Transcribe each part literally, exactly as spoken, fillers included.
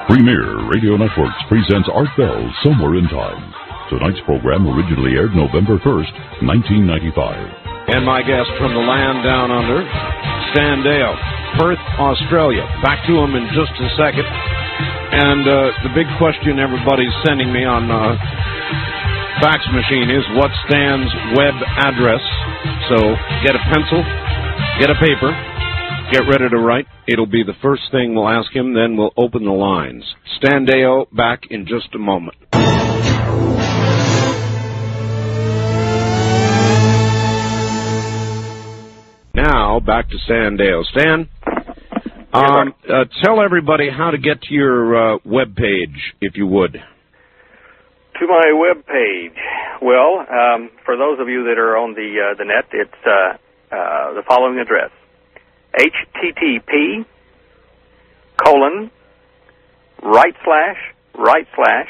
Premier Radio Networks presents Art Bell Somewhere in Time. Tonight's program originally aired November first, nineteen ninety-five. And my guest from the land down under, Stan Deyo, Perth, Australia. Back to him in just a second. And uh, the big question everybody's sending me on uh, fax machine is, what's Stan's web address? So get a pencil, get a paper, get ready to write. It'll be the first thing we'll ask him, then we'll open the lines. Stan Deyo, back in just a moment. Now, back to Stan Deyo. Stan, um, uh, tell everybody how to get to your uh, web page, if you would. To my web page. Well, um, for those of you that are on the uh, the net, it's uh, uh, the following address: H T T P colon right slash right slash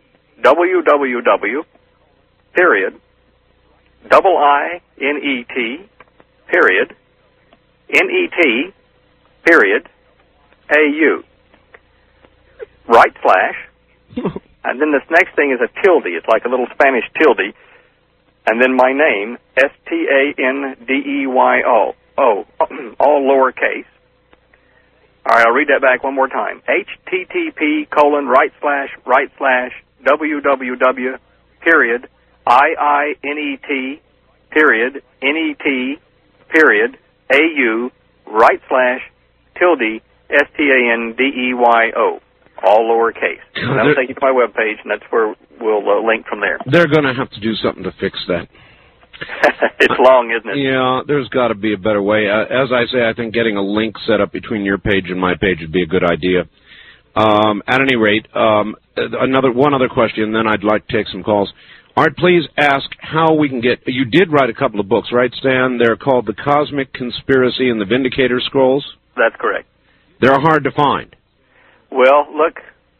www period double I N E T period N E T period A U right slash and then this next thing is a tilde. It's like a little Spanish tilde, and then my name, S T A N D E Y O. Oh, all lowercase. All right, I'll read that back one more time. H T T P colon right slash right slash www period I I N E T period N E T period A U right slash tilde S T A N D E Y O. All lowercase. And that'll take you to my webpage, and that's where we'll uh, link from there. They're going to have to do something to fix that. It's long, isn't it? Yeah, there's got to be a better way. Uh, as I say, I think getting a link set up between your page and my page would be a good idea. Um, at any rate, um, another one other question, then I'd like to take some calls. Art, please ask how we can get... You did write a couple of books, right, Stan? They're called The Cosmic Conspiracy and The Vindicator Scrolls? That's correct. They're hard to find. Well, look,